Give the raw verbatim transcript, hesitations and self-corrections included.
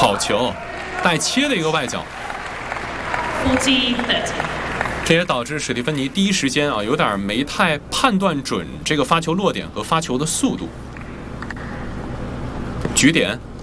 好球，带切的一个外角。这也导致史蒂芬妮第一时间啊有点没太判断准这个发球落点和发球的速度。局点